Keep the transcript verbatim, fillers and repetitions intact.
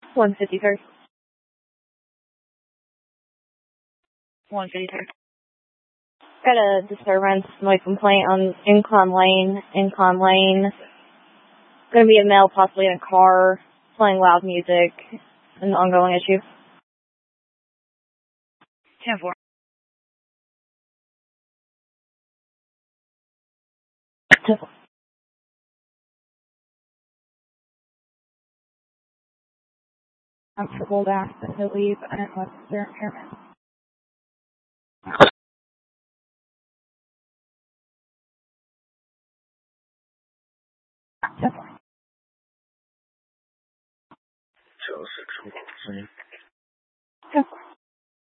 one fifty-third. one fifty-third. Got a disturbance, noise complaint on Incon Lane. Incon Lane. Gonna be a male, possibly in a car, playing loud music. An ongoing issue. ten four. ten four. I'm triple back, but he'll leave unless they're impairment. ten four. ten four.